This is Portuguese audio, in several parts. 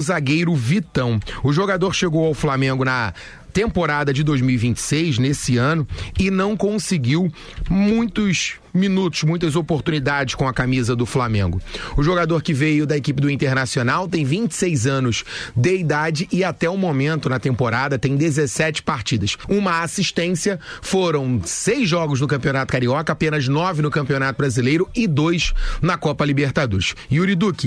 zagueiro Vitão. O jogador chegou ao Flamengo na temporada de 2026, nesse ano, e não conseguiu muitos minutos, muitas oportunidades com a camisa do Flamengo. O jogador que veio da equipe do Internacional tem 26 anos de idade e até o momento na temporada tem 17 partidas. Uma assistência, foram 6 jogos no Campeonato Carioca, apenas 9 no Campeonato Brasileiro e 2 na Copa Libertadores. Yuri Duque,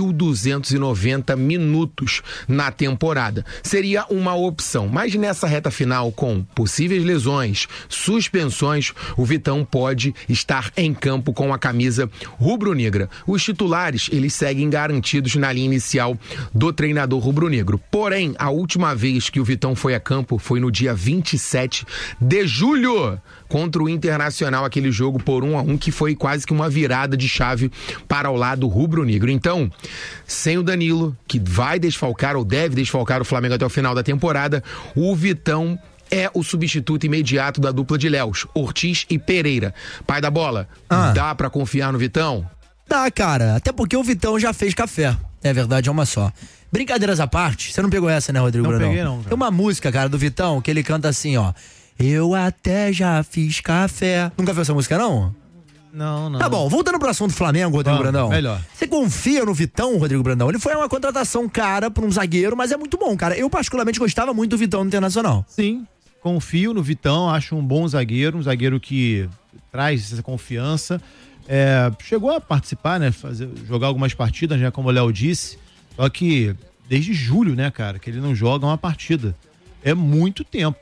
1.290 minutos na temporada. Seria uma opção, mas nessa reta final, com possíveis lesões, suspensões, o Vitão pode estar em campo com a camisa rubro-negra. Os titulares, eles seguem garantidos na linha inicial do treinador rubro-negro. Porém, a última vez que o Vitão foi a campo foi no dia 27 de julho, contra o Internacional, aquele jogo por 1-1, que foi quase que uma virada de chave para o lado rubro-negro. Então, sem o Danilo, que vai desfalcar ou deve desfalcar o Flamengo até o final da temporada, o Vitão é o substituto imediato da dupla de Léus, Ortiz e Pereira. Pai da bola, dá pra confiar no Vitão? Dá, cara, até porque o Vitão já fez café. É verdade, é uma só. Brincadeiras à parte, você não pegou essa, né, Rodrigo Brandão? Não peguei, não. Cara. Tem uma música, cara, do Vitão, que ele canta assim, ó: eu até já fiz café. Nunca viu essa música, não? Não. Tá bom, voltando pro assunto do Flamengo, Rodrigo Brandão. Melhor. Você confia no Vitão, Rodrigo Brandão? Ele foi uma contratação cara pra um zagueiro, mas é muito bom, cara. Eu particularmente gostava muito do Vitão no Internacional. Sim, confio no Vitão, acho um bom zagueiro, um zagueiro que traz essa confiança. Chegou a participar, né? Jogar algumas partidas, né? Como o Léo disse. Só que desde julho, né, cara, que ele não joga uma partida. É muito tempo.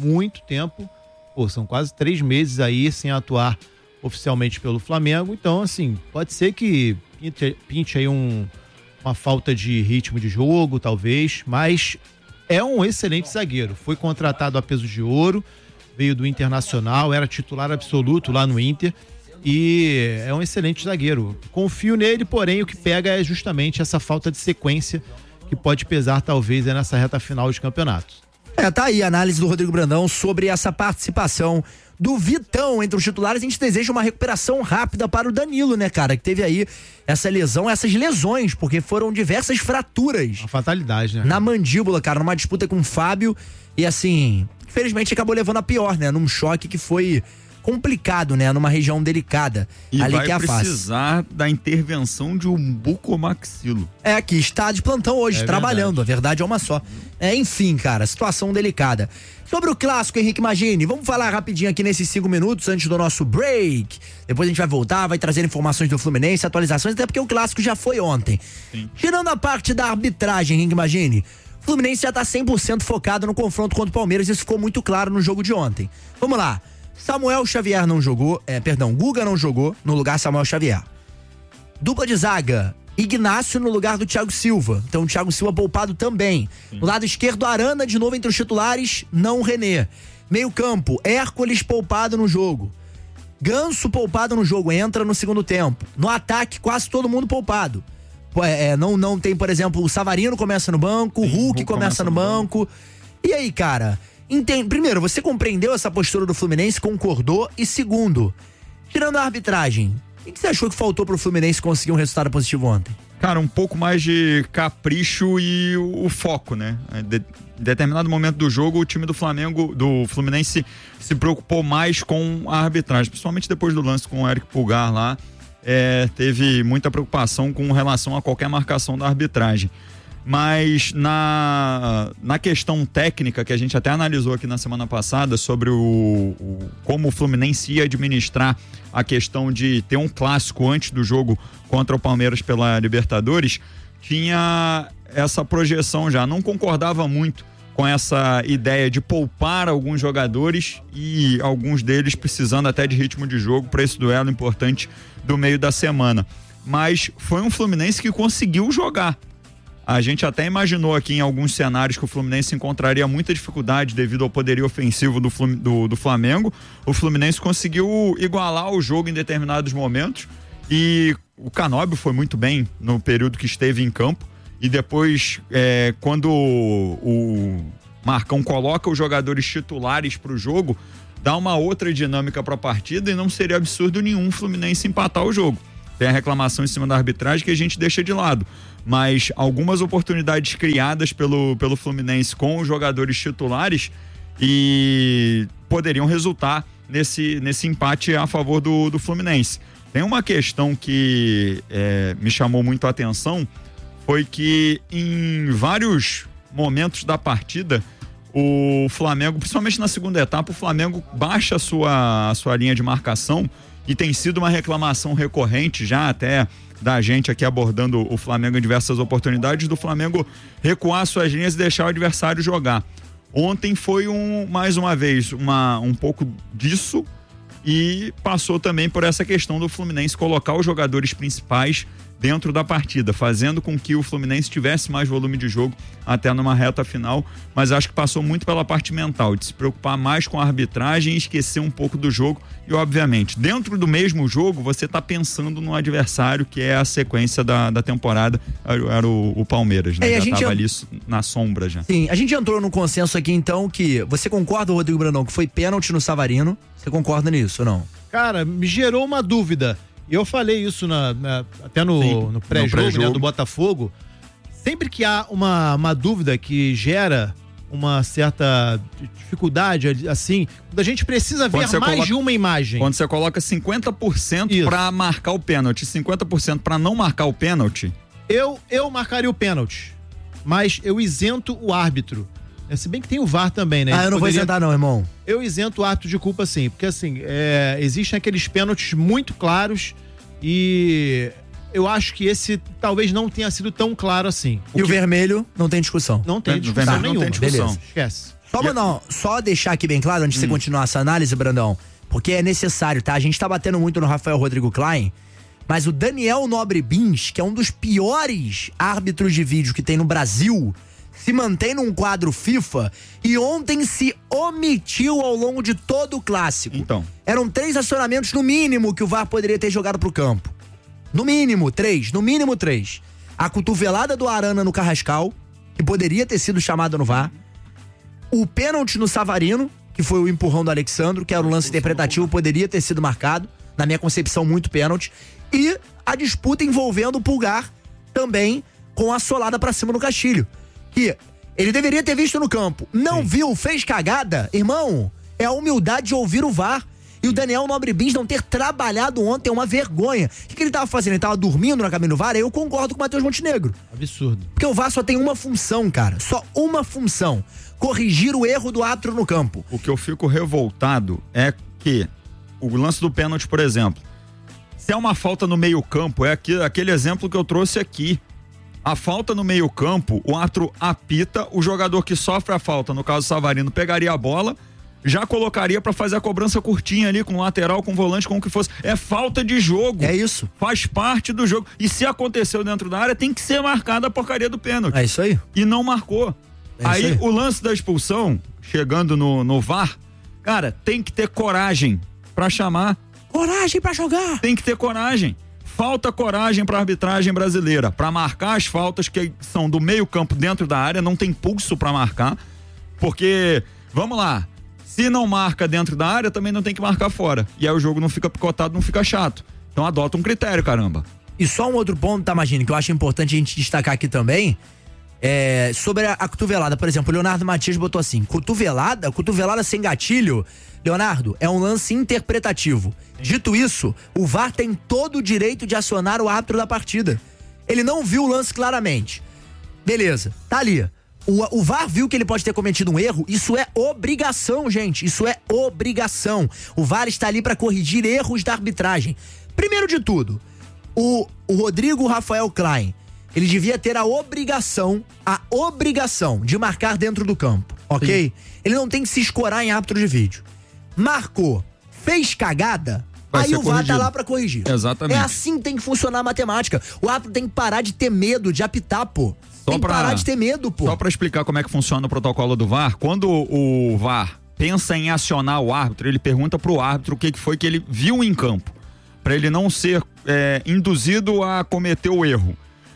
Pô, são quase 3 meses aí sem atuar oficialmente pelo Flamengo. Então, assim, pode ser que pinte aí uma falta de ritmo de jogo, talvez, mas é um excelente zagueiro. Foi contratado a peso de ouro, veio do Internacional, era titular absoluto lá no Inter e é um excelente zagueiro. Confio nele, porém o que pega é justamente essa falta de sequência que pode pesar talvez nessa reta final de campeonato. Tá aí a análise do Rodrigo Brandão sobre essa participação do Vitão entre os titulares. A gente deseja uma recuperação rápida para o Danilo, né, cara? Que teve aí essa lesão, essas lesões, porque foram diversas fraturas. Uma fatalidade, né? Na mandíbula, cara, numa disputa com o Fábio. E assim, infelizmente acabou levando a pior, né? Num choque que foi complicado, né? Numa região delicada. E ali vai que é a precisar da intervenção de um bucomaxilo. Que está de plantão hoje, trabalhando. Verdade. A verdade é uma só. Enfim, cara, situação delicada. Sobre o clássico, Henrique Magini, vamos falar rapidinho aqui nesses 5 minutos antes do nosso break. Depois a gente vai voltar, vai trazer informações do Fluminense, atualizações, até porque o clássico já foi ontem. Sim. Tirando a parte da arbitragem, Henrique Magini, o Fluminense já tá 100% focado no confronto contra o Palmeiras, isso ficou muito claro no jogo de ontem. Vamos lá. Samuel Xavier não jogou, Guga não jogou, no lugar Samuel Xavier. Dupla de zaga, Ignacio no lugar do Thiago Silva. Então o Thiago Silva poupado também. Sim. No lado esquerdo, Arana de novo entre os titulares, não René. Meio campo, Hércules poupado no jogo. Ganso poupado no jogo, entra no segundo tempo. No ataque, quase todo mundo poupado. Não tem, por exemplo, o Savarino começa no banco, o Hulk começa no banco. E aí, cara, primeiro, você compreendeu essa postura do Fluminense, concordou? E segundo, tirando a arbitragem, o que você achou que faltou pro Fluminense conseguir um resultado positivo ontem? Cara, um pouco mais de capricho e o foco, né? Em determinado momento do jogo, o time do Fluminense se preocupou mais com a arbitragem, principalmente depois do lance com o Eric Pulgar lá, teve muita preocupação com relação a qualquer marcação da arbitragem. Mas na questão técnica, que a gente até analisou aqui na semana passada, sobre como o Fluminense ia administrar a questão de ter um clássico antes do jogo contra o Palmeiras pela Libertadores, tinha essa projeção já. Não concordava muito com essa ideia de poupar alguns jogadores e alguns deles precisando até de ritmo de jogo para esse duelo importante do meio da semana. Mas foi um Fluminense que conseguiu jogar. A gente até imaginou aqui em alguns cenários que o Fluminense encontraria muita dificuldade devido ao poderio ofensivo do Flamengo. O Fluminense conseguiu igualar o jogo em determinados momentos e o Canóbio foi muito bem no período que esteve em campo. E depois, quando o Marcão coloca os jogadores titulares para o jogo, dá uma outra dinâmica para a partida e não seria absurdo nenhum o Fluminense empatar o jogo. Tem a reclamação em cima da arbitragem que a gente deixa de lado. Mas algumas oportunidades criadas pelo Fluminense com os jogadores titulares e poderiam resultar nesse empate a favor do Fluminense. Tem uma questão que me chamou muito a atenção, foi que em vários momentos da partida o Flamengo, principalmente na segunda etapa, o Flamengo baixa a sua linha de marcação e tem sido uma reclamação recorrente já até da gente aqui abordando o Flamengo em diversas oportunidades, do Flamengo recuar suas linhas e deixar o adversário jogar. Ontem foi mais uma vez um pouco disso e passou também por essa questão do Fluminense colocar os jogadores principais dentro da partida, fazendo com que o Fluminense tivesse mais volume de jogo até numa reta final, mas acho que passou muito pela parte mental, de se preocupar mais com a arbitragem e esquecer um pouco do jogo. E obviamente, dentro do mesmo jogo, você está pensando no adversário que é a sequência da temporada, era o Palmeiras, né? Já estava ali na sombra já. Sim, a gente entrou no consenso aqui então que você concorda, Rodrigo Brandão, que foi pênalti no Savarino? Você concorda nisso ou não? Cara, me gerou uma dúvida. Eu falei isso até no pré-jogo, né, do Botafogo. Sempre que há uma dúvida que gera uma certa dificuldade, assim, quando a gente precisa ver mais de uma imagem. Quando você coloca 50% para marcar o pênalti, 50% para não marcar o pênalti. Eu marcaria o pênalti, mas eu isento o árbitro. Se bem que tem o VAR também, né? Eu não vou isentar não, irmão. Eu isento o árbitro de culpa sim, porque assim, existem aqueles pênaltis muito claros e eu acho que esse talvez não tenha sido tão claro assim. E o vermelho não tem discussão? Não tem discussão nenhuma. Não tem discussão. Beleza. Esquece. Só deixar aqui bem claro, antes de você continuar essa análise, Brandão, porque é necessário, tá? A gente tá batendo muito no Rafael Rodrigo Klein, mas o Daniel Nobre Bins, que é um dos piores árbitros de vídeo que tem no Brasil, se mantém num quadro FIFA e ontem se omitiu ao longo de todo o clássico. Então. Eram 3 acionamentos no mínimo que o VAR poderia ter jogado pro campo. No mínimo 3. A cotovelada do Arana no Carrascal, que poderia ter sido chamada no VAR. O pênalti no Savarino, que foi o empurrão do Alexandro, que era um lance interpretativo, poderia ter sido marcado. Na minha concepção, muito pênalti. E a disputa envolvendo o Pulgar, também com a solada pra cima no Castilho. Que ele deveria ter visto no campo. Não viu, fez cagada. Irmão, é a humildade de ouvir o VAR. E o Daniel Nobre Bins não ter trabalhado ontem é uma vergonha. O que ele tava fazendo? Ele tava dormindo na cabine do VAR? Aí eu concordo com o Matheus Montenegro. Absurdo. Porque o VAR só tem uma função, cara. Só uma função. Corrigir o erro do árbitro no campo. O que eu fico revoltado é que o lance do pênalti, por exemplo, se é uma falta no meio-campo, é aquele exemplo que eu trouxe aqui. A falta no meio-campo, o árbitro apita, o jogador que sofre a falta, no caso Savarino, pegaria a bola, já colocaria pra fazer a cobrança curtinha ali, com lateral, com volante, com o que fosse. É falta de jogo. É isso. Faz parte do jogo. E se aconteceu dentro da área, tem que ser marcada a porcaria do pênalti. É isso aí. E não marcou. Aí o lance da expulsão, chegando no VAR, cara, tem que ter coragem pra chamar. Coragem pra jogar. Tem que ter coragem. Falta coragem para a arbitragem brasileira, para marcar as faltas que são do meio campo dentro da área, não tem pulso para marcar, porque, vamos lá, se não marca dentro da área, também não tem que marcar fora, e aí o jogo não fica picotado, não fica chato. Então adota um critério, caramba. E só um outro ponto, tá, Magini, que eu acho importante a gente destacar aqui também, sobre a cotovelada. Por exemplo, o Leonardo Matias botou assim, cotovelada sem gatilho, Leonardo, é um lance interpretativo. Dito isso, o VAR tem todo o direito de acionar o árbitro da partida. Ele não viu o lance claramente. Beleza, tá ali. O VAR viu que ele pode ter cometido um erro. Isso é obrigação, gente. Isso é obrigação. O VAR está ali para corrigir erros da arbitragem. Primeiro de tudo, o Rodrigo Rafael Klein, ele devia ter a obrigação de marcar dentro do campo, ok? Sim. Ele não tem que se escorar em árbitro de vídeo. Marcou, fez cagada, aí o VAR tá lá pra corrigir. Exatamente. É assim que tem que funcionar a matemática. O árbitro tem que parar de ter medo de apitar, pô. Tem que parar de ter medo, pô. Só pra explicar como é que funciona o protocolo do VAR, quando o VAR pensa em acionar o árbitro, ele pergunta pro árbitro o que foi que ele viu em campo, pra ele não ser induzido a cometer o erro.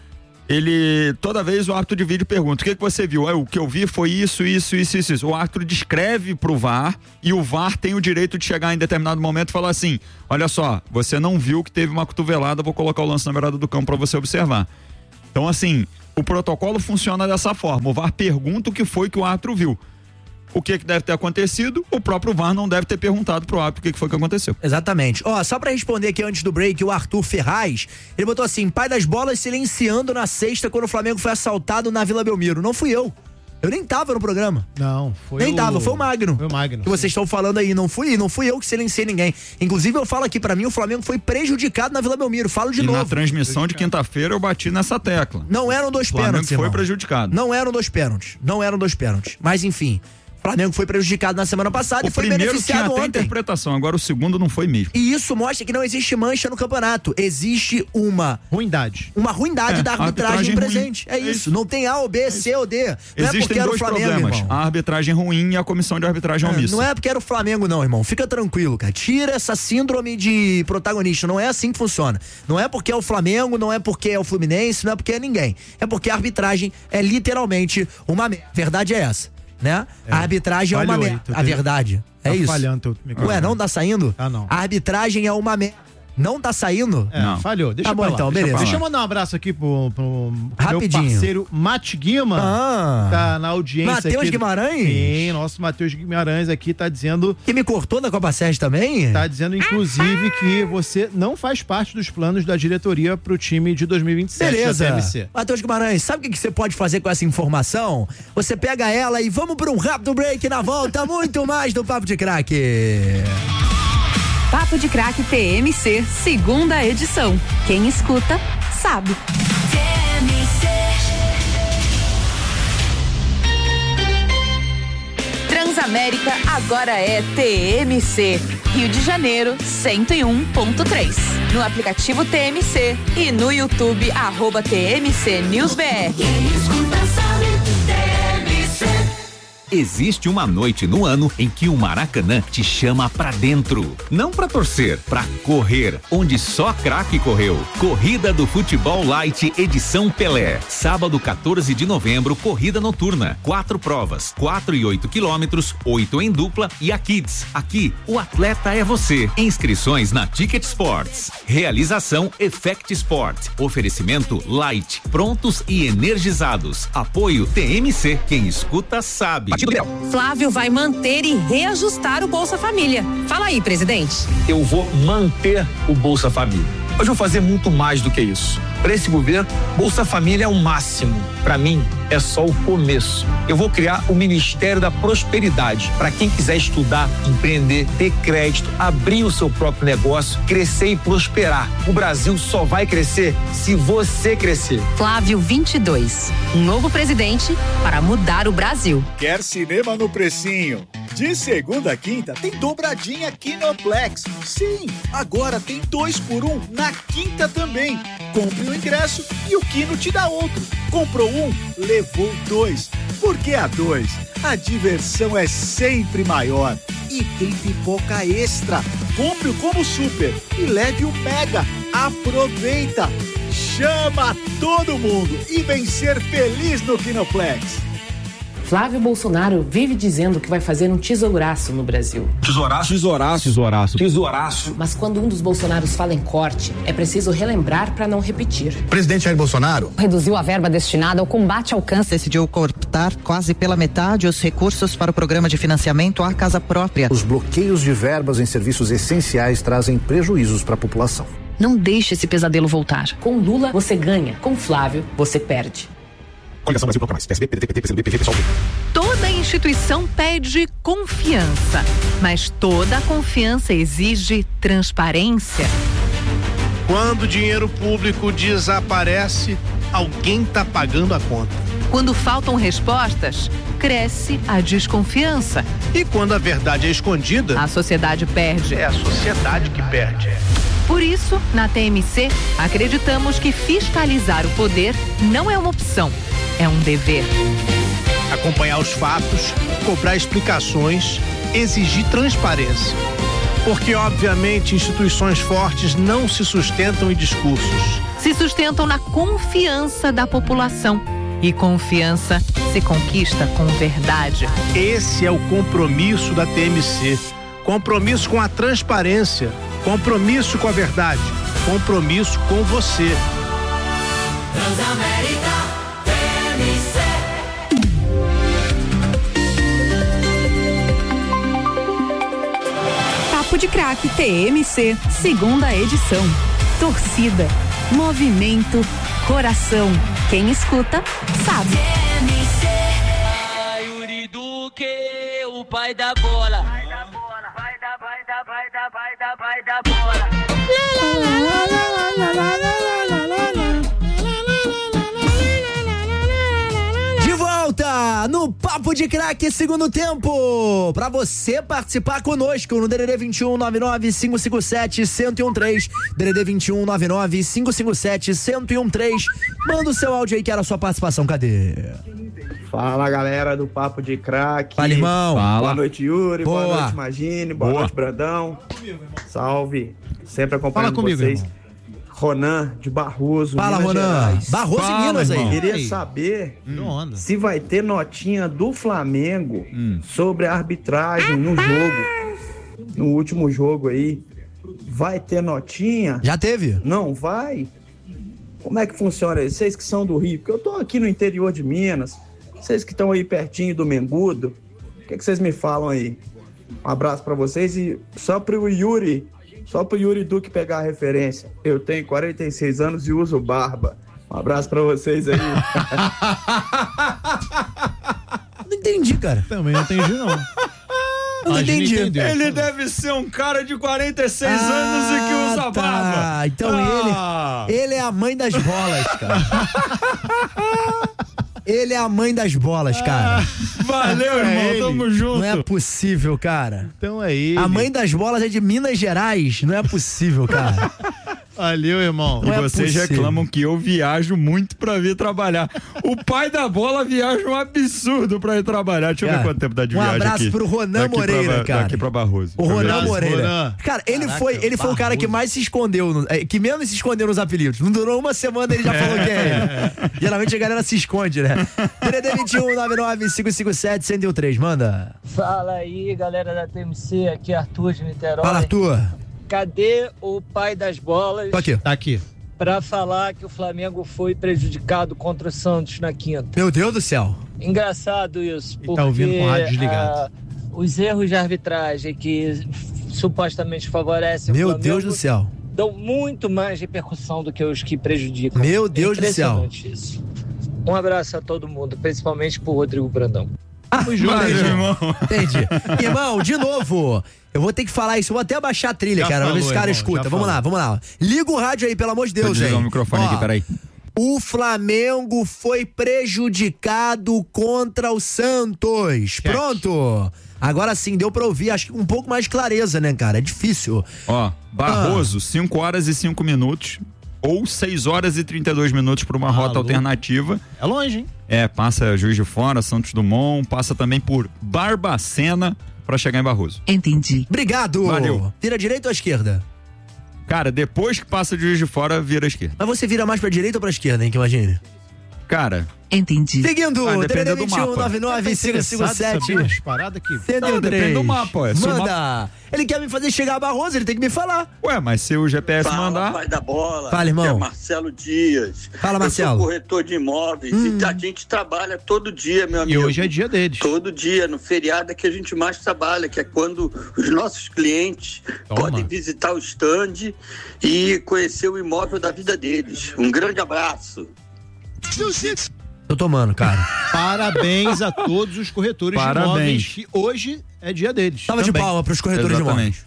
toda vez o árbitro de vídeo pergunta, o que você viu? O que eu vi foi isso. O árbitro descreve pro VAR e o VAR tem o direito de chegar em determinado momento e falar assim, olha só, você não viu que teve uma cotovelada, vou colocar o lance na beirada do campo para você observar. Então assim, o protocolo funciona dessa forma, o VAR pergunta o que foi que o árbitro viu. O que deve ter acontecido, o próprio VAR não deve ter perguntado pro árbitro o que foi que aconteceu. Exatamente. Só pra responder aqui antes do break, o Arthur Ferraz, ele botou assim, pai das bolas silenciando na sexta quando o Flamengo foi assaltado na Vila Belmiro. Não fui eu. Eu nem tava no programa. Não, foi foi o Magno. Foi o Magno. Que vocês estão falando aí, não fui eu que silenciei ninguém. Inclusive eu falo aqui, pra mim o Flamengo foi prejudicado na Vila Belmiro, falo de novo. Na transmissão de quinta-feira eu bati nessa tecla. Não eram 2 pênaltis, foi prejudicado. Não eram 2 pênaltis. Mas enfim, o Flamengo foi prejudicado na semana passada e foi beneficiado ontem. O primeiro tinha até interpretação, agora o segundo não foi mesmo. E isso mostra que não existe mancha no campeonato. Existe uma ruindade da arbitragem presente. É isso. Não tem A ou B, C ou D. Não Existem é porque era o Flamengo, problemas. irmão. A arbitragem ruim e a comissão de arbitragem omissa. Não é porque era o Flamengo não, irmão. Fica tranquilo, cara. Tira essa síndrome de protagonista. Não é assim que funciona. Não é porque é o Flamengo, não é porque é o Fluminense, não é porque é ninguém. É porque a arbitragem é literalmente uma merda. Verdade é essa. Né? A arbitragem é uma merda. A verdade. É isso. Falhando teu microfone. Ué, não tá saindo? Não. A arbitragem é uma merda. Não tá saindo? Não. Falhou. Deixa tá bom, então, beleza. Deixa eu mandar um abraço aqui pro Rapidinho. meu parceiro Mate Guima. Tá na audiência. Matheus Guimarães? Sim, nosso Matheus Guimarães aqui tá dizendo... Que me cortou na Copa Sérgio também? Tá dizendo, inclusive, que você não faz parte dos planos da diretoria pro time de 2027. Beleza. Matheus Guimarães, sabe o que você pode fazer com essa informação? Você pega ela e vamos pra um rápido break. Na volta, muito mais do Papo de Craque. Papo de Craque TMC, segunda edição. Quem escuta, sabe. Transamérica agora é TMC. Rio de Janeiro, 101.3. No aplicativo TMC e no YouTube, @TMC NewsBR. Quem escuta, sabe. TMC. Existe uma noite no ano em que o Maracanã te chama pra dentro. Não pra torcer, pra correr, onde só craque correu. Corrida do Futebol Light, edição Pelé. Sábado, 14 de novembro, corrida noturna. 4 provas, 4 e 8 quilômetros, 8 em dupla e a Kids. Aqui, o atleta é você. Inscrições na Ticket Sports. Realização Effect Sport. Oferecimento Light. Prontos e energizados. Apoio TMC. Quem escuta, sabe. Flávio vai manter e reajustar o Bolsa Família. Fala aí, presidente. Eu vou manter o Bolsa Família. Mas vou fazer muito mais do que isso. Para esse governo, Bolsa Família é o máximo. Para mim, é só o começo. Eu vou criar o Ministério da Prosperidade para quem quiser estudar, empreender, ter crédito, abrir o seu próprio negócio, crescer e prosperar. O Brasil só vai crescer se você crescer. Flávio 22, um novo presidente para mudar o Brasil. Quer cinema no precinho? De segunda a quinta tem dobradinha Kinoplex. Sim, agora tem 2 por 1 na quinta também. Compre o ingresso e o Kino te dá outro. Comprou um, levou 2. Porque a 2, a diversão é sempre maior. E tem pipoca extra. Compre o Combo Super e leve o Mega. Aproveita! Chama todo mundo e vem ser feliz no Kinoplex. Flávio Bolsonaro vive dizendo que vai fazer um tesouraço no Brasil. Tesouraço. Mas quando um dos Bolsonaros fala em corte, é preciso relembrar para não repetir. Presidente Jair Bolsonaro reduziu a verba destinada ao combate ao câncer. Decidiu cortar quase pela metade os recursos para o programa de financiamento à casa própria. Os bloqueios de verbas em serviços essenciais trazem prejuízos para a população. Não deixe esse pesadelo voltar. Com Lula, você ganha. Com Flávio, você perde. Toda instituição pede confiança, mas toda confiança exige transparência. Quando o dinheiro público desaparece, alguém está pagando a conta. Quando faltam respostas, cresce a desconfiança. E quando a verdade é escondida, a sociedade perde. É a sociedade que perde. Por isso, na TMC, acreditamos que fiscalizar o poder não é uma opção, é um dever. Acompanhar os fatos, cobrar explicações, exigir transparência. Porque, obviamente, instituições fortes não se sustentam em discursos. se sustentam na confiança da população. E confiança se conquista com verdade. Esse é o compromisso da TMC. Compromisso com a transparência, compromisso com a verdade, compromisso com você. Transamérica TMC. Papo de Craque TMC, segunda edição. Torcida, movimento, coração. Quem escuta, sabe. TMC. Ai, Yuri Duque, o pai da bola. Vai da bola, vai da bola. De volta no Papo de Craque, segundo tempo. Pra você participar conosco no DDD 2199-557-1013. DDD 2199-557-1013. Manda o seu áudio aí que era a sua participação. Cadê? Fala, galera do Papo de Craque. Fala, irmão. Boa noite, Yuri. Boa. Boa noite, Magine. Boa noite, Brandão. Salve. Sempre acompanhando vocês. Irmão. Ronan de Barroso. Fala, Minas Ronan. Gerais. Barroso e Minas aí. Queria saber se vai ter notinha do Flamengo sobre a arbitragem no jogo. No último jogo aí. Vai ter notinha? Já teve? Não vai? Como é que funciona isso? Vocês que são do Rio, porque eu tô aqui no interior de Minas. Vocês que estão aí pertinho do Mengudo, o que vocês me falam aí? Um abraço pra vocês e só pro Yuri Duque pegar a referência. Eu tenho 46 anos e uso barba. Um abraço pra vocês aí. Não entendi, cara. Também não entendi, não. Eu não entendi. Ele deve ser um cara de 46 anos e que usa barba. Então ele é a mãe das bolas, cara. Ele é a mãe das bolas, cara. Valeu, irmão. Tamo junto. Não é possível, cara. Então é ele. A mãe das bolas é de Minas Gerais. Não é possível, cara. Valeu, irmão. E vocês reclamam que eu viajo muito pra vir trabalhar. O pai da bola viaja um absurdo pra ir trabalhar. Deixa eu ver quanto tempo dá de viagem aqui. Um abraço pro Ronan Moreira, cara. Daqui pra Barroso. O Ronan Moreira. Cara, ele foi o cara que mais se escondeu, que menos se escondeu nos apelidos. Não durou uma semana, ele já falou que é ele. Geralmente a galera se esconde, né? DDD 2199-557-1013, manda. Fala aí, galera da TMC, aqui é Arthur de Niterói. Fala, Arthur. Cadê o pai das bolas? Tô aqui. Tá aqui. Pra falar que o Flamengo foi prejudicado contra o Santos na quinta. Meu Deus do céu. Engraçado isso, porque tá ouvindo com o rádio desligado. Os erros de arbitragem que supostamente favorecem Meu o Flamengo Deus do céu. dão muito mais repercussão do que os que prejudicam. Meu Deus do céu. Isso. Um abraço a todo mundo, principalmente pro Rodrigo Brandão. Entendi. Irmão, de novo, eu vou ter que falar isso, eu vou até abaixar a trilha, cara, pra ver se o cara escuta. Vamos lá. Liga o rádio aí, pelo amor de Deus, Desligar o microfone aqui, peraí. O Flamengo foi prejudicado contra o Santos. Check. Pronto. Agora sim, deu pra ouvir, acho que com um pouco mais de clareza, né, cara? É difícil. Ó, Barroso, 5 horas e 5 minutos. Ou 6 horas e 32 minutos por uma rota alternativa. É longe, hein? Passa Juiz de Fora, Santos Dumont, passa também por Barbacena pra chegar em Barroso. Entendi. Obrigado. Valeu. Vira direita ou esquerda? Cara, depois que passa Juiz de Fora, vira à esquerda. Mas você vira mais pra direita ou pra esquerda, hein, que imagine? Cara... Entendi. Seguindo, depende do mapa. 2199-557. Depende do mapa, Manda. Ele quer me fazer chegar a Barroso, ele tem que me falar. Ué, mas se o GPS mandar... Pai da bola. Fala, irmão. É Marcelo Dias. Fala, Marcelo. Eu sou corretor de imóveis e a gente trabalha todo dia, meu amigo. E hoje é dia deles. Todo dia, no feriado é que a gente mais trabalha, que é quando os nossos clientes podem visitar o stand e conhecer o imóvel da vida deles. Um grande abraço. Tô tomando, cara. Parabéns a todos os corretores de imóveis que hoje é dia deles. Salva de palma pros corretores de imóveis.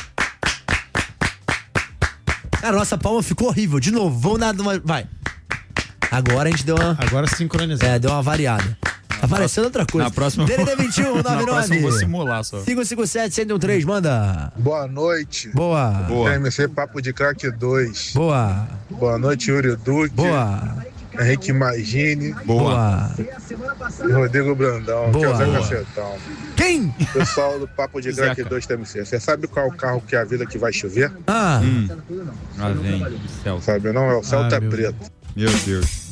Cara, nossa palma ficou horrível. De novo, vamos dar uma... Vai. Agora a gente deu uma... Agora sincronizado. Deu uma variada. Tá parecendo outra coisa. Na próxima... DDD 2199. vou simular só. 557-1013, manda. Boa noite. Boa. TMC Papo de Craque 2. Boa. Boa noite, Yuri Duque. Boa. Henrique Magini. Boa. E Rodrigo Brandão, que é o Zé Cacetão. Quem? Pessoal do Papo de Craque 2 TMC. Você sabe qual é o carro que avisa que vai chover? Lá vem, Celta. Sabe não? É o Celta Preto. Meu Deus.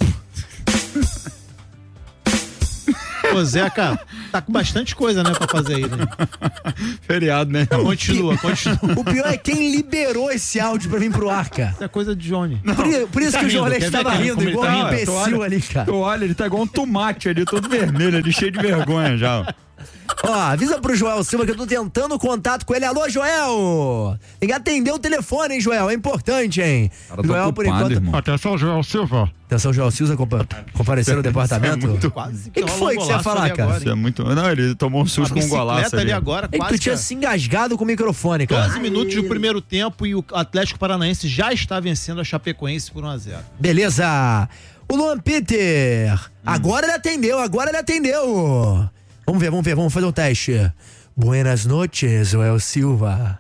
Ô, Zeca, tá com bastante coisa, né, pra fazer aí, né? Feriado, né? Continua. O pior é quem liberou esse áudio pra vir pro ar, cara. Isso é coisa de Johnny. Por isso que o jornalista tava rindo, igual um imbecil ali, cara. Olha, ele tá igual um tomate ali, todo vermelho ali, cheio de vergonha já. Ó, avisa pro Joel Silva que eu tô tentando contato com ele. Alô, Joel! Tem que atender o telefone, hein, Joel? É importante, hein? Cara, Joel, por enquanto. Irmão. Atenção, Joel Silva. Atenção, Joel Silva compareceu no departamento. O que foi que você ia falar, cara? Isso é muito... Não, ele tomou um susto com um golaço ali. Agora, tu tinha se engasgado com o microfone, cara. 12 minutos do primeiro tempo e o Atlético Paranaense já está vencendo a Chapecoense por 1-0. Beleza. O Luan Peter. Agora ele atendeu. Vamos ver, vamos fazer um teste. Buenas noches, Joel Silva.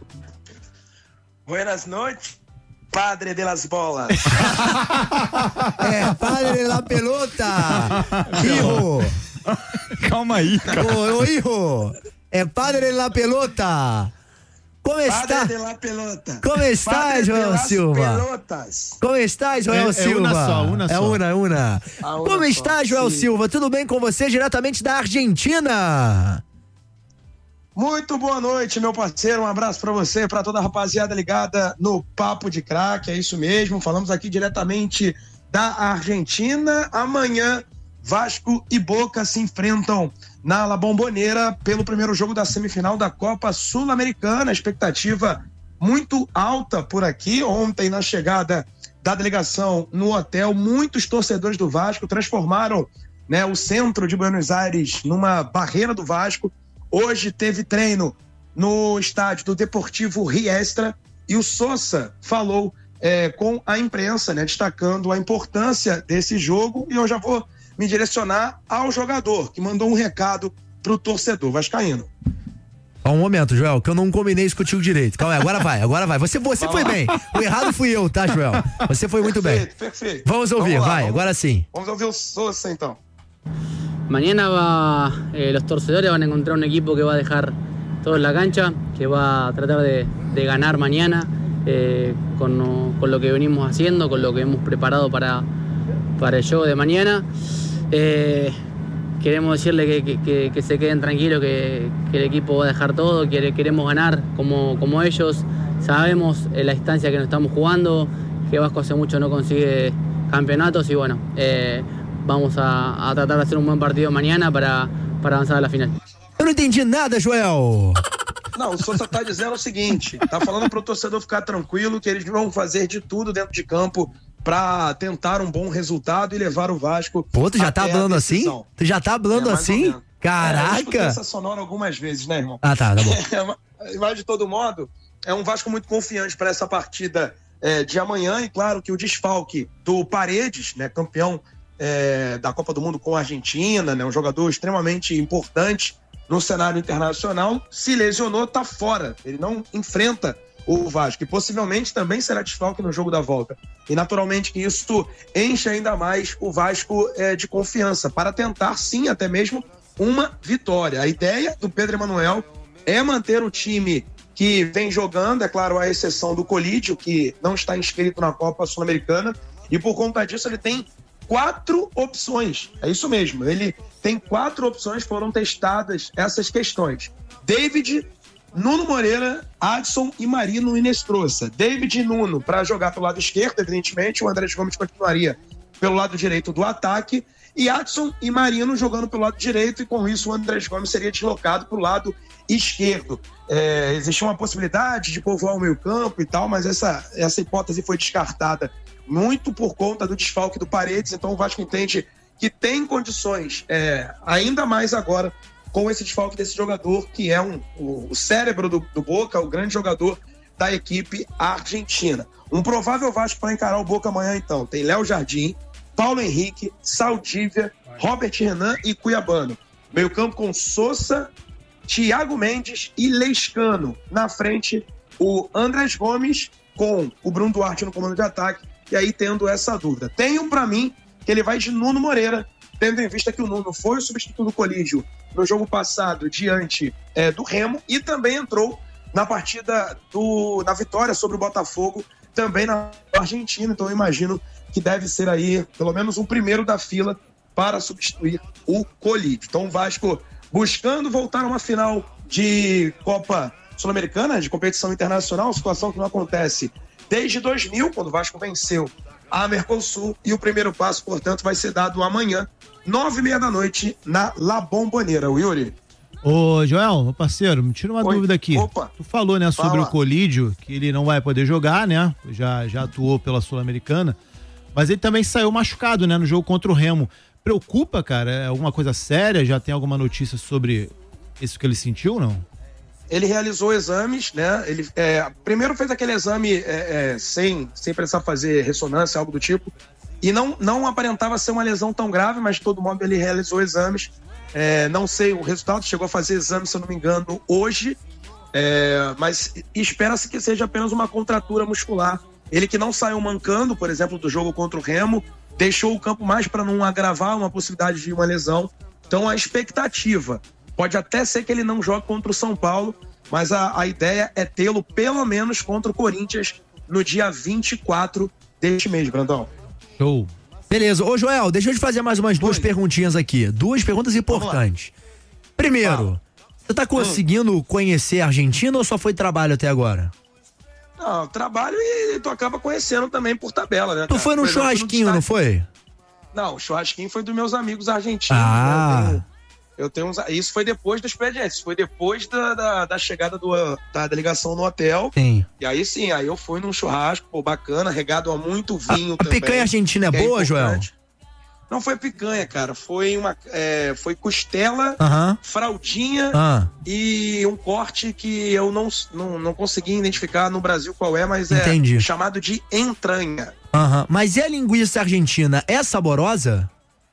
Buenas noches, padre de las bolas. Padre de la pelota. Hijo. Calma aí, cara. Ô, hijo. Padre de la pelota. Como está? Padre de la pelota. Como está, Joel Silva? Pelotas. Como está, Joel Silva? Una só. É una. Como está, Joel Silva? Tudo bem com você, diretamente da Argentina? Muito boa noite, meu parceiro. Um abraço pra você, pra toda a rapaziada ligada no Papo de Craque. É isso mesmo. Falamos aqui diretamente da Argentina. Amanhã, Vasco e Boca se enfrentam na La Bombonera pelo primeiro jogo da semifinal da Copa Sul-Americana. Expectativa muito alta por aqui. Ontem, na chegada da delegação no hotel, muitos torcedores do Vasco transformaram, né, o centro de Buenos Aires numa barreira do Vasco. Hoje teve treino no estádio do Deportivo Riestra e o Sosa falou com a imprensa, né, destacando a importância desse jogo. E eu já vou me direcionar ao jogador, que mandou um recado pro torcedor vascaíno. Um momento, Joel, que eu não combinei isso contigo direito. Calma aí, agora vai. Você foi bem. O errado fui eu, tá, Joel? Você foi muito bem. Perfeito. Vamos ouvir, agora sim. Vamos ouvir o Sosa, então. Mañana los torcedores van a encontrar un equipo que va a dejar todo en la cancha, que va a tratar de ganar mañana con lo que venimos haciendo, con lo que hemos preparado para el juego de mañana. Queremos decirle que se queden tranquilos, que el equipo va a dejar todo, queremos ganar como ellos. Sabemos la instancia que nos estamos jugando, que Vasco hace mucho no consigue campeonatos y bueno, vamos a tratar de hacer un buen partido mañana para avanzar a la final. Eu não entendi nada, Joel. Não, o Sousa tá dizendo o seguinte, tá falando pro torcedor ficar tranquilo, que eles vão fazer de tudo dentro de campo pra tentar um bom resultado e levar o Vasco. Pô, tu já tá falando assim? Tu já tá falando assim? Caraca! Eu escutei essa sonora algumas vezes, né, irmão? Ah, tá bom. Mas de todo modo, é um Vasco muito confiante para essa partida de amanhã, e claro que o desfalque do Paredes, né, campeão da Copa do Mundo com a Argentina, né, um jogador extremamente importante no cenário internacional, se lesionou, tá fora. Ele não enfrenta o Vasco, e possivelmente também será desfalque no jogo da volta. E naturalmente que isso enche ainda mais o Vasco de confiança, para tentar sim até mesmo uma vitória. A ideia do Pedro Emanuel é manter o time que vem jogando, é claro, à exceção do Colídio, que não está inscrito na Copa Sul-Americana, e por conta disso ele tem 4 opções. É isso mesmo, ele tem 4 opções, foram testadas essas questões. David, Nuno Moreira, Adson e Marino Inestrosa. David e Nuno para jogar pelo lado esquerdo, evidentemente, o Andrés Gomes continuaria pelo lado direito do ataque, e Adson e Marino jogando pelo lado direito, e com isso o Andrés Gomes seria deslocado para o lado esquerdo. Existia uma possibilidade de povoar o meio campo e tal, mas essa hipótese foi descartada muito por conta do desfalque do Paredes. Então o Vasco entende que tem condições, ainda mais agora, com esse desfalque desse jogador, que é o cérebro do Boca, o grande jogador da equipe argentina. Um provável Vasco para encarar o Boca amanhã, então, tem Léo Jardim, Paulo Henrique, Saldívia, Robert Renan e Cuiabano. Meio campo com Sosa, Thiago Mendes e Lescano. Na frente, o Andrés Gomes com o Bruno Duarte no comando de ataque. E aí tendo essa dúvida. Tenho para mim que ele vai de Nuno Moreira, tendo em vista que o Nuno foi o substituto do Colídio no jogo passado diante do Remo e também entrou na partida na vitória sobre o Botafogo, também na Argentina. Então eu imagino que deve ser aí pelo menos um primeiro da fila para substituir o Colídio. Então o Vasco buscando voltar a uma final de Copa Sul-Americana, de competição internacional, situação que não acontece desde 2000, quando o Vasco venceu a Mercosul, e o primeiro passo, portanto, vai ser dado amanhã, 9h30 na La Bombonera. O Yuri. Ô, Joel, meu parceiro, me tira uma dúvida aqui. Opa. Tu falou, né, sobre o Colídio, que ele não vai poder jogar, né? Já atuou pela Sul-Americana, mas ele também saiu machucado, né, no jogo contra o Remo. Preocupa, cara? É alguma coisa séria? Já tem alguma notícia sobre isso que ele sentiu, não? Ele realizou exames, né? Ele primeiro fez aquele exame sem precisar fazer ressonância, algo do tipo, e não aparentava ser uma lesão tão grave, mas de todo modo ele realizou exames. Não sei o resultado, chegou a fazer exame, se eu não me engano, hoje, mas espera-se que seja apenas uma contratura muscular. Ele que não saiu mancando, por exemplo, do jogo contra o Remo, deixou o campo mais para não agravar uma possibilidade de uma lesão. Então a expectativa pode até ser que ele não jogue contra o São Paulo, mas a ideia é tê-lo pelo menos contra o Corinthians no dia 24 deste mês, Brandão. Show. Beleza. Ô, Joel, deixa eu te fazer mais umas duas perguntinhas aqui. Duas perguntas importantes. Primeiro, você tá conseguindo conhecer a Argentina ou só foi trabalho até agora? Não, trabalho e tu acaba conhecendo também por tabela, né? Tu foi num churrasquinho, não foi? Não, o churrasquinho foi dos meus amigos argentinos. Ah. Eu tenho isso foi depois do expediente, isso foi depois da chegada da delegação no hotel. Sim. E aí sim, aí eu fui num churrasco, pô, bacana, regado a muito vinho também. A picanha argentina é boa, Joel? Não foi picanha, cara, foi foi costela, fraldinha e um corte que eu não consegui identificar no Brasil qual é, mas Entendi. Chamado de entranha. Mas e a linguiça argentina, é saborosa?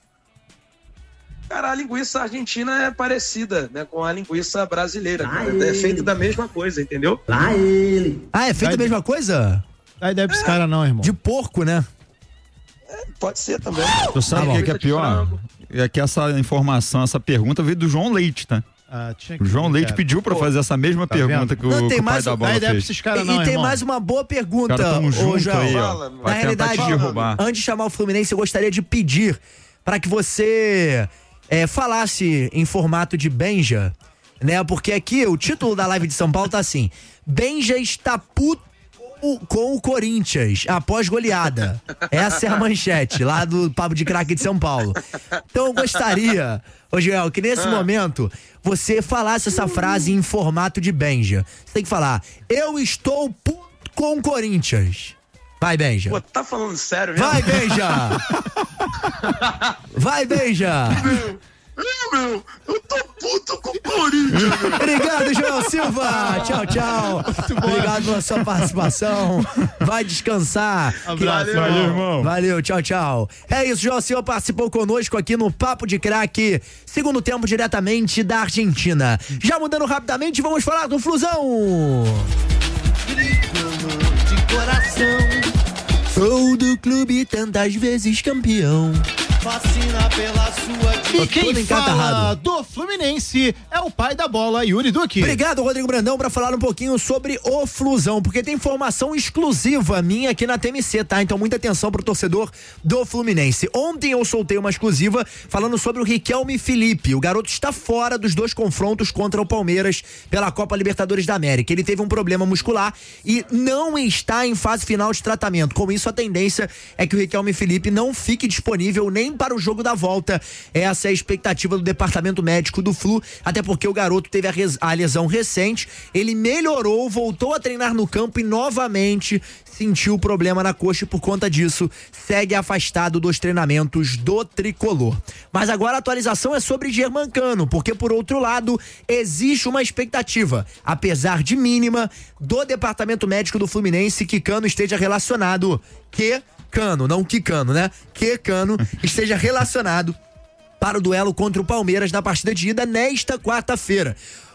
Cara, a linguiça argentina é parecida, né, com a linguiça brasileira, cara. É feito da mesma coisa, entendeu? É feito da mesma coisa? Aí deve pros caras não, irmão. De porco, né? Pode ser também. Tu sabe o que é pior? É que essa informação, essa pergunta veio do João Leite, tá? O João Leite pediu pra fazer essa mesma pergunta que o pai da bola fez. E tem mais uma boa pergunta, ô João. Aí, na realidade, antes de chamar o Fluminense, eu gostaria de pedir para que você falasse em formato de Benja, né? Porque aqui o título da live de São Paulo tá assim: Benja está puto com o Corinthians após goleada. Essa é a manchete lá do Papo de Craque de São Paulo. Então eu gostaria, ô Joel, que nesse momento você falasse essa frase em formato de Benja. Você tem que falar: eu estou puto com o Corinthians. Vai, Benja. Pô, tá falando sério mesmo? Vai, Benja! Vai, Benja! Meu, eu tô puto com o Corinthians. Obrigado, Joel Silva. Tchau, tchau. Obrigado pela sua participação. Vai descansar. Abraço, valeu, irmão. Valeu, tchau, tchau. É isso, Joel Silva participou conosco aqui no Papo de Craque, segundo tempo diretamente da Argentina. Já mudando rapidamente, vamos falar do Flusão. De coração, sou do clube tantas vezes campeão. Fascina pela sua E quem fala do Fluminense é o pai da bola, Yuri Duque. Obrigado, Rodrigo Brandão, pra falar um pouquinho sobre o Flusão, porque tem informação exclusiva minha aqui na TMC, tá? Então muita atenção pro torcedor do Fluminense. Ontem eu soltei uma exclusiva falando sobre o Riquelme Felipe. O garoto está fora dos dois confrontos contra o Palmeiras pela Copa Libertadores da América. Ele teve um problema muscular e não está em fase final de tratamento. Com isso, a tendência é que o Riquelme Felipe não fique disponível nem para o jogo da volta. Essa é a expectativa do departamento médico do Flu, até porque o garoto teve a lesão recente, ele melhorou, voltou a treinar no campo e novamente sentiu problema na coxa e por conta disso segue afastado dos treinamentos do tricolor. Mas agora a atualização é sobre Germancano, porque por outro lado existe uma expectativa, apesar de mínima, do departamento médico do Fluminense que Cano esteja relacionado, Cano, não Quicano, né? Que Cano esteja relacionado para o duelo contra o Palmeiras na partida de ida nesta quarta-feira.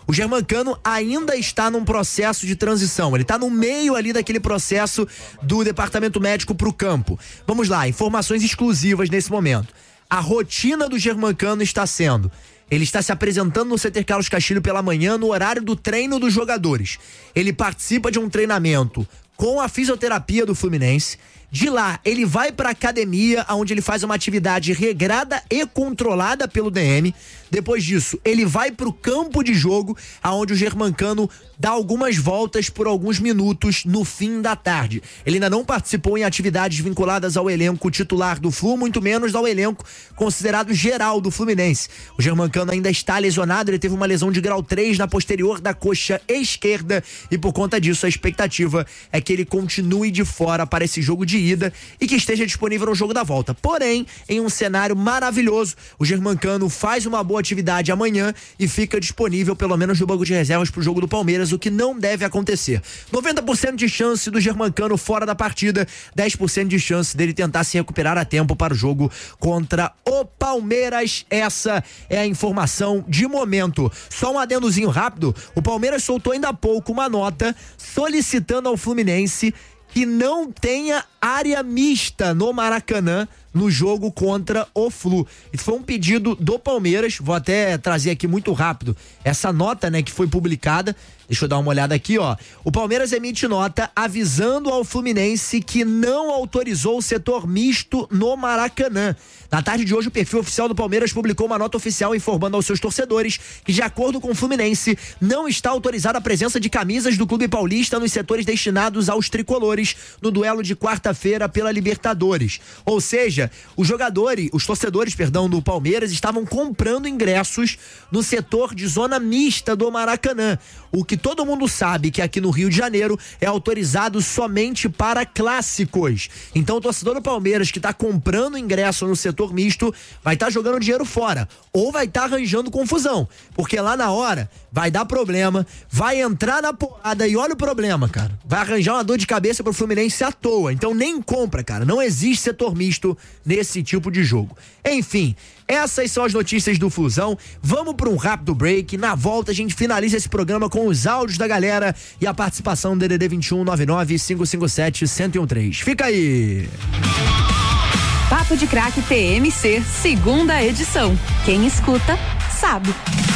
O Germancano ainda está num processo de transição, ele está no meio ali daquele processo do departamento médico para o campo. Vamos lá, informações exclusivas nesse momento. A rotina do Germancano está sendo: ele está se apresentando no CT Carlos Castilho pela manhã, no horário do treino dos jogadores. Ele participa de um treinamento com a fisioterapia do Fluminense. De lá, ele vai para a academia, onde ele faz uma atividade regrada e controlada pelo DM. Depois disso, ele vai para o campo de jogo, aonde o Germancano dá algumas voltas por alguns minutos no fim da tarde. Ele ainda não participou em atividades vinculadas ao elenco titular do Flu, muito menos ao elenco considerado geral do Fluminense. O Germancano ainda está lesionado, ele teve uma lesão de grau 3 na posterior da coxa esquerda e por conta disso a expectativa é que ele continue de fora para esse jogo de ida e que esteja disponível no jogo da volta. Porém, em um cenário maravilhoso, o Germancano faz uma boa atividade amanhã e fica disponível pelo menos no banco de reservas para o jogo do Palmeiras, o que não deve acontecer. 90% de chance do Germancano fora da partida, 10% de chance dele tentar se recuperar a tempo para o jogo contra o Palmeiras. Essa é a informação de momento. Só um adendozinho rápido: o Palmeiras soltou ainda há pouco uma nota solicitando ao Fluminense que não tenha área mista no Maracanã no jogo contra o Flu. Isso foi um pedido do Palmeiras. Vou até trazer aqui muito rápido essa nota, né, que foi publicada. Deixa eu dar uma olhada aqui, ó. O Palmeiras emite nota avisando ao Fluminense que não autorizou o setor misto no Maracanã. Na tarde de hoje, o perfil oficial do Palmeiras publicou uma nota oficial informando aos seus torcedores que, de acordo com o Fluminense, não está autorizada a presença de camisas do clube paulista nos setores destinados aos tricolores no duelo de quarta-feira pela Libertadores. Ou seja, os torcedores do Palmeiras estavam comprando ingressos no setor de zona mista do Maracanã. O que todo mundo sabe que aqui no Rio de Janeiro é autorizado somente para clássicos. Então o torcedor do Palmeiras que está comprando ingresso no setor misto vai estar jogando dinheiro fora ou vai estar arranjando confusão, porque lá na hora vai dar problema, vai entrar na porrada e olha o problema, cara. Vai arranjar uma dor de cabeça pro Fluminense à toa. Então nem compra, cara. Não existe setor misto nesse tipo de jogo. Enfim, essas são as notícias do Flusão. Vamos para um rápido break. Na volta a gente finaliza esse programa com os áudios da galera e a participação do DDD 21 99 557 1013. Fica aí. Papo de Craque TMC, segunda edição. Quem escuta, sabe.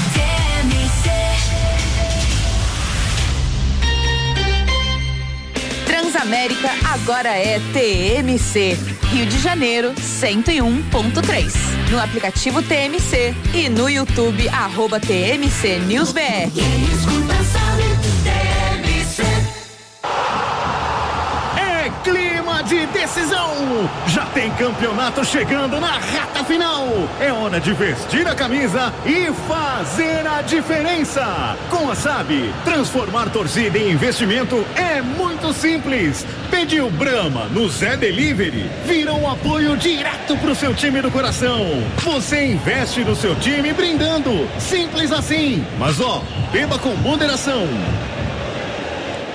Transamérica agora é TMC. Rio de Janeiro, 101.3. No aplicativo TMC e no YouTube, @TMC News BR. Quem escuta sabe, TMC. É clima de decisão. Já tem campeonato chegando na reta final. É hora de vestir a camisa e fazer a diferença. Com a SAB, transformar torcida em investimento é muito simples. Pediu Brahma no Zé Delivery, vira um apoio direto pro seu time do coração. Você investe no seu time brindando. Simples assim. Mas beba com moderação.